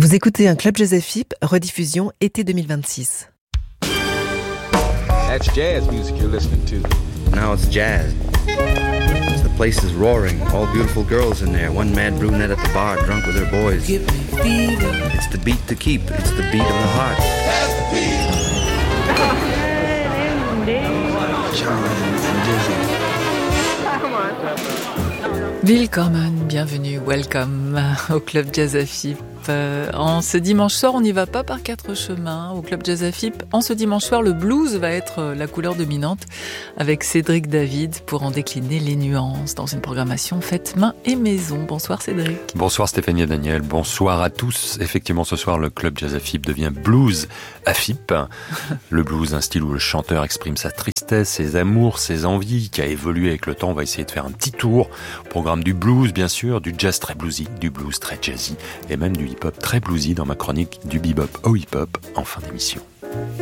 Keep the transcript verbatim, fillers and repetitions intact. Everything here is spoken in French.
Vous écoutez un Club Jazz F I P, rediffusion été deux mille vingt-six. That's jazz music you're listening to. Now it's jazz. The place is roaring, all beautiful girls in there, one mad brunette at the bar, drunk with her boys. Give me fever. It's the beat to keep, it's the beat of the heart. That's the beat. Charlie and Dizzy. Willkommen, bienvenue, welcome au Club Jazz F I P. Euh, en ce dimanche soir, on n'y va pas par quatre chemins. Au Club Jazz F I P, en ce dimanche soir, le blues va être la couleur dominante avec Cédric David pour en décliner les nuances dans une programmation faite main et maison. Bonsoir Cédric. Bonsoir Stéphanie et Daniel, bonsoir à tous. Effectivement, ce soir, le Club Jazz F I P devient blues F I P. Le blues, un style où le chanteur exprime sa tristesse, ses amours, ses envies, qui a évolué avec le temps. On va essayer de faire un petit tour au programme du blues, bien sûr, du jazz très bluesy, du blues très jazzy et même du hip-hop très bluesy dans ma chronique du bebop au hip-hop en fin d'émission.